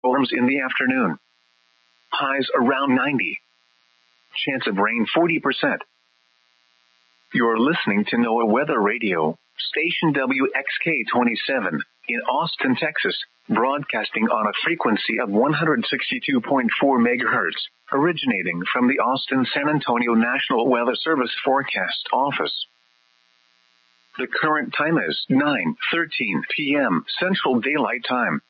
Storms in the afternoon. Highs around 90. Chance of rain 40%. You're listening to NOAA Weather Radio, station WXK-27, in Austin, Texas, broadcasting on a frequency of 162.4 megahertz, originating from the Austin-San Antonio National Weather Service Forecast Office. The current time is 9:13 p.m. Central Daylight Time.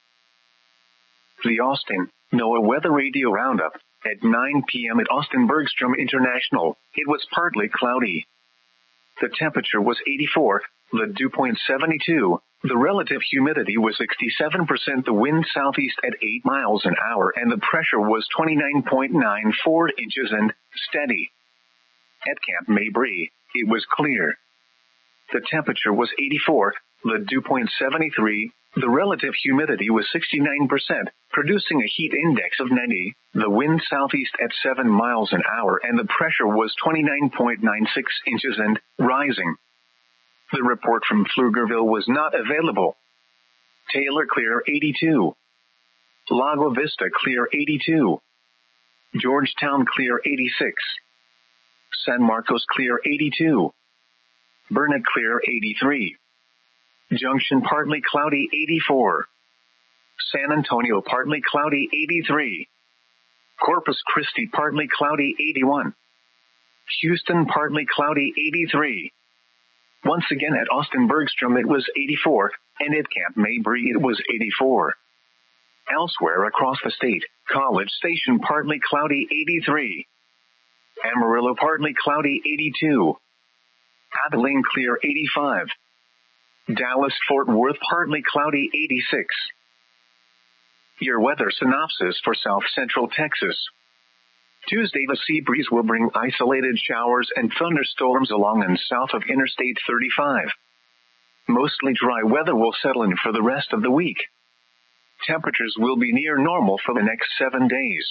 The Austin NOAA Weather Radio Roundup. At 9 p.m. at Austin Bergstrom International, it was partly cloudy. The temperature was 84, the dew point 72, the relative humidity was 67%, the wind southeast at 8 miles an hour, and the pressure was 29.94 inches and steady. At Camp Mabry, it was clear. The temperature was 84, the dew point 73, the relative humidity was 69%, producing a heat index of 90, the wind southeast at 7 miles an hour, and the pressure was 29.96 inches and rising. The report from Pflugerville was not available. Taylor clear 82. Lago Vista clear 82. Georgetown clear 86. San Marcos clear 82. Burnet clear 83. Junction partly cloudy 84. San Antonio partly cloudy 83. Corpus Christi partly cloudy 81. Houston partly cloudy 83. Once again at Austin Bergstrom it was 84, and at Camp Mabry it was 84. Elsewhere across the state, College Station partly cloudy 83. Amarillo partly cloudy 82. Abilene clear 85. Dallas-Fort Worth partly cloudy 86. Your weather synopsis for South Central Texas. Tuesday, the sea breeze will bring isolated showers and thunderstorms along and south of Interstate 35. Mostly dry weather will settle in for the rest of the week. Temperatures will be near normal for the next 7 days.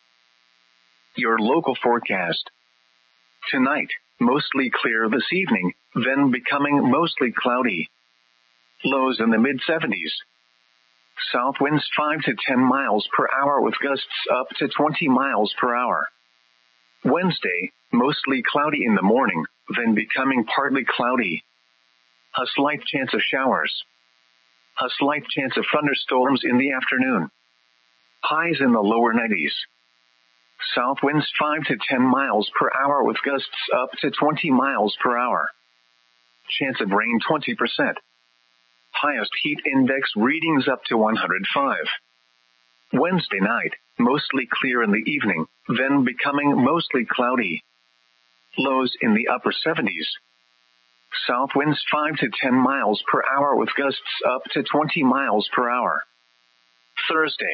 Your local forecast. Tonight, mostly clear this evening, then becoming mostly cloudy. Lows in the mid-70s. South winds 5 to 10 miles per hour with gusts up to 20 miles per hour. Wednesday, mostly cloudy in the morning, then becoming partly cloudy. A slight chance of showers. A slight chance of thunderstorms in the afternoon. Highs in the lower 90s. South winds 5 to 10 miles per hour with gusts up to 20 miles per hour. Chance of rain 20%. Highest heat index readings up to 105. Wednesday night, mostly clear in the evening, then becoming mostly cloudy. Lows in the upper 70s. South winds 5 to 10 miles per hour with gusts up to 20 miles per hour. Thursday.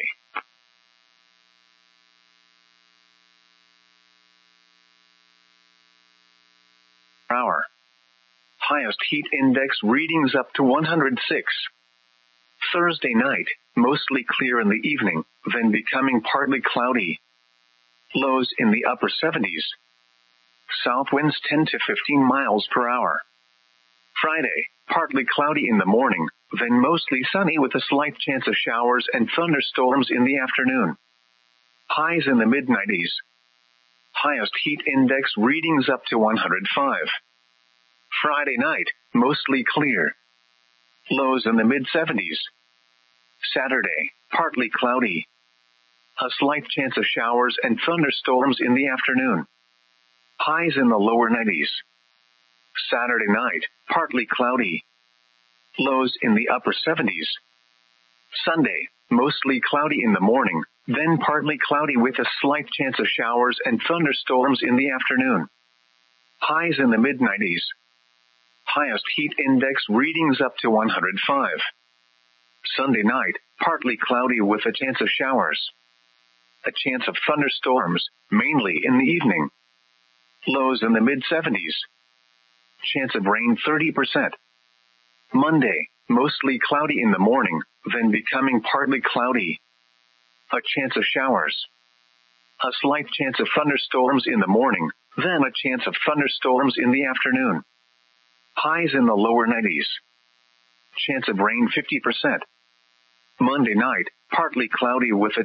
Hour. Highest heat index readings up to 106. Thursday night, mostly clear in the evening, then becoming partly cloudy. Lows in the upper 70s. South winds 10 to 15 miles per hour. Friday, partly cloudy in the morning, then mostly sunny with a slight chance of showers and thunderstorms in the afternoon. Highs in the mid-90s. Highest heat index readings up to 105. Friday night, mostly clear. Lows in the mid-70s. Saturday, partly cloudy. A slight chance of showers and thunderstorms in the afternoon. Highs in the lower 90s. Saturday night, partly cloudy. Lows in the upper 70s. Sunday, mostly cloudy in the morning, then partly cloudy with a slight chance of showers and thunderstorms in the afternoon. Highs in the mid-90s. Highest heat index readings up to 105. Sunday night, partly cloudy with a chance of showers. A chance of thunderstorms, mainly in the evening. Lows in the mid-70s. Chance of rain 30%. Monday, mostly cloudy in the morning, then becoming partly cloudy. A chance of showers. A slight chance of thunderstorms in the morning, then a chance of thunderstorms in the afternoon. Highs in the lower 90s. Chance of rain 50%. Monday night, partly cloudy with a